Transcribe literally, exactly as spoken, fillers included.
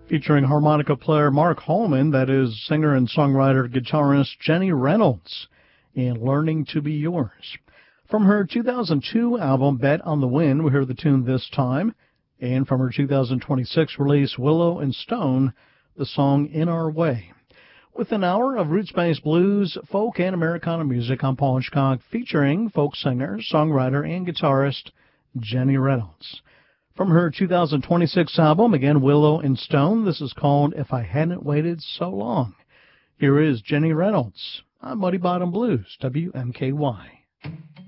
featuring harmonica player Mark Holman, that is singer and songwriter guitarist Jenny Reynolds, in Learning to Be Yours. From her two thousand two album Bet on the Wind, we hear the tune This Time, and from her two thousand twenty-six release Willow and Stone, the song In Our Way. With an hour of roots-based blues, folk, and Americana music, I'm Paul Hitchcock, featuring folk singer, songwriter, and guitarist Jenny Reynolds. From her two thousand twenty-six album, again, Willow and Stone, this is called If I Hadn't Waited So Long. Here is Jenny Reynolds on Muddy Bottom Blues, W M K Y.